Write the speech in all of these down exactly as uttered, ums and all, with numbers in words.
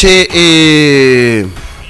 Che, eh,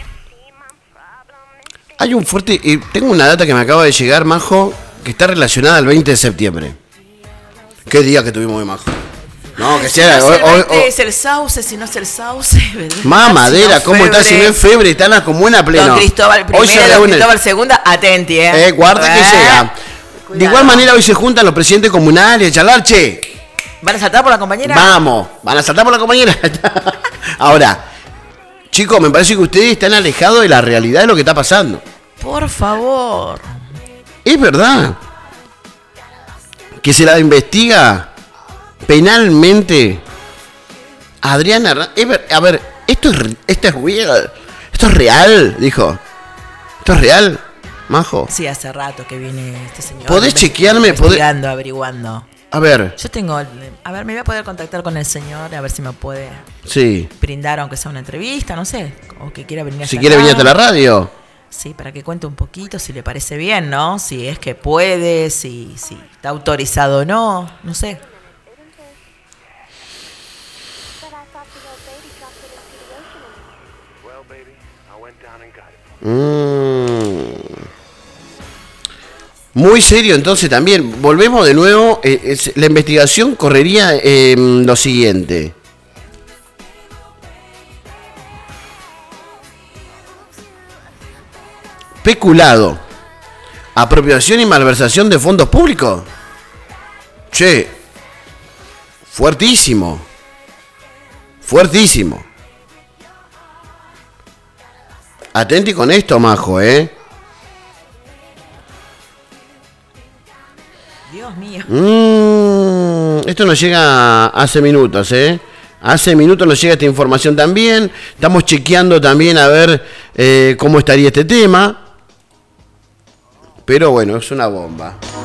hay un fuerte... Eh, tengo una data que me acaba de llegar, Majo, que está relacionada al veinte de septiembre. ¿Qué día que tuvimos hoy, Majo? No, que sea... Si no es, el hoy, veinte, hoy, es el sauce, si no es el sauce... Mamadera, si no ¿cómo está? Si no es febre, está en la comuna a pleno. Don Cristóbal Hoy se primero, Don reúnen. Cristóbal segundo, atenti, eh. Eh, guarda eh. que llega. Cuidado. De igual manera, hoy se juntan los presidentes comunales a charlar, che. ¿Van a saltar por la compañera? Vamos, van a saltar por la compañera. Ahora, chicos, me parece que ustedes están alejados de la realidad de lo que está pasando. Por favor. Es verdad que se la investiga penalmente a Adriana Hernández. A ver, esto es, esto es real. Esto es real, dijo. Esto es real, Majo. Sí, hace rato que viene este señor. ¿Podés chequearme? Investigando, averiguando. A ver. Yo tengo... A ver, me voy a poder contactar con el señor, a ver si me puede Sí. brindar, aunque sea una entrevista, no sé. O que quiera venir Si hasta quiere acá. venir hasta la radio. Sí, para que cuente un poquito, si le parece bien, ¿no? Si es que puede, si, si está autorizado o no, no sé. Mm. Muy serio, entonces también. Volvemos de nuevo. Eh, es, la investigación correría eh, lo siguiente. Peculado. Apropiación y malversación de fondos públicos. Che. Fuertísimo. Fuertísimo. Atenti con esto, Majo, ¿eh? Dios mío. Mm, esto nos llega hace minutos, ¿eh? Hace minutos nos llega esta información también. Estamos chequeando también a ver eh, cómo estaría este tema. Pero bueno, es una bomba.